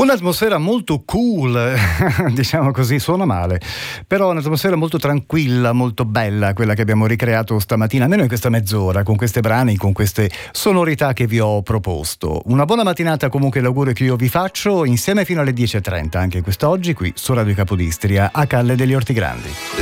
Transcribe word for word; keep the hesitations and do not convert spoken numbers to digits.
Un'atmosfera molto cool, diciamo così, suona male, però un'atmosfera molto tranquilla, molto bella, quella che abbiamo ricreato stamattina, almeno in questa mezz'ora, con queste brani, con queste sonorità che vi ho proposto. Una buona mattinata comunque l'augurio che io vi faccio, insieme fino alle dieci e trenta, anche quest'oggi, qui su Radio Capodistria, a Calle degli Orti Grandi.